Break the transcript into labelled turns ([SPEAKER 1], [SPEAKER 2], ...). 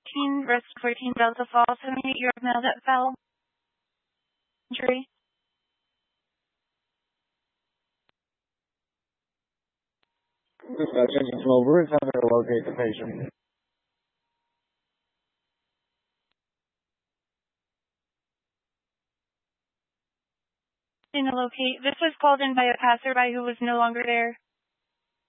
[SPEAKER 1] Risk 14 Delta Fall 78-year-old male that fell. Injury.
[SPEAKER 2] Attention small roof, having to locate the patient.
[SPEAKER 1] In a locate. This was called in by a passerby who was no longer there.